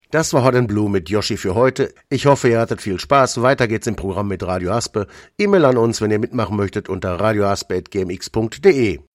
Das war Hot and Blue mit Yoshi für heute. Ich hoffe, ihr hattet viel Spaß. Weiter geht's im Programm mit Radio Aspe. E-Mail an uns, wenn ihr mitmachen möchtet, unter radioaspe@gmx.de.